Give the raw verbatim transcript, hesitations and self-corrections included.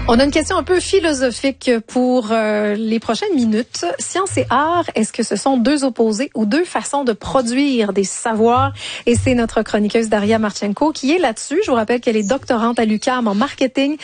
On a une question un peu philosophique pour euh, les prochaines minutes. Science et art, est-ce que ce sont deux opposés ou deux façons de produire des savoirs? Et c'est notre chroniqueuse Daria Marchenko qui est là-dessus. Je vous rappelle qu'elle est doctorante à l'U Q A M en marketing